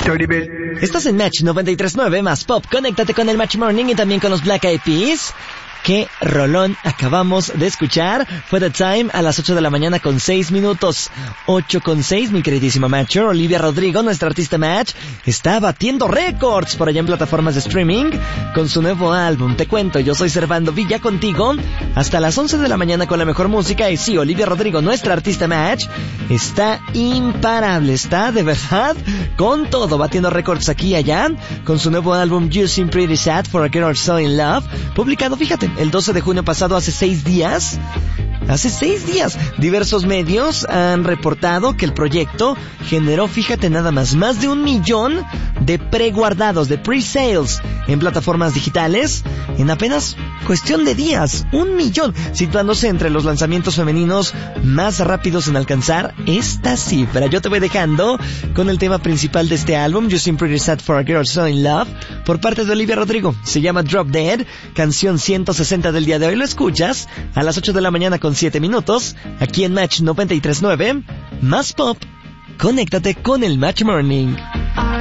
Estás en Match 93.9 más Pop. Conéctate con el Match Morning y también con los Black Eyed Peas. ¿Qué rolón acabamos de escuchar? Fue The Time a las 8 de la mañana con 6 minutos. 8:06, mi queridísima Matcher. Olivia Rodrigo, nuestra artista Match, está batiendo récords por allá en plataformas de streaming con su nuevo álbum. Te cuento, yo soy Servando Villa contigo hasta las 11 de la mañana con la mejor música. Y sí, Olivia Rodrigo, nuestra artista Match, está imparable, está de verdad con todo, batiendo récords aquí y allá con su nuevo álbum You Seem Pretty Sad for a Girl So In Love, publicado, fíjate, el 12 de junio pasado, hace 6 días. Hace 6 días, diversos medios han reportado que el proyecto generó, fíjate nada más de 1 millón de preguardados, de pre-sales en plataformas digitales en apenas cuestión de días. 1 millón, situándose entre los lanzamientos femeninos más rápidos en alcanzar esta cifra. Yo te voy dejando con el tema principal de este álbum, You Seem Pretty Sad for a Girl So In Love, por parte de Olivia Rodrigo. Se llama Drop Dead, canción 160 del día de hoy. Lo escuchas a las 8 de la mañana con 7 minutos, aquí en Match 93.9, más Pop. Conéctate con el Match Morning.